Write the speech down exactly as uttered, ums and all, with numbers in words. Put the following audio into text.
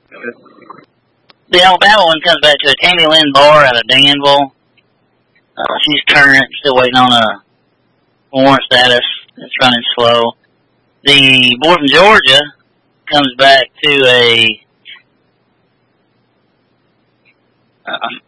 The Alabama one comes back to a Tammy Lynn Barr out of Danville. Uh, she's current, still waiting on a warrant status. It's running slow. The boy from Georgia comes back to a uh,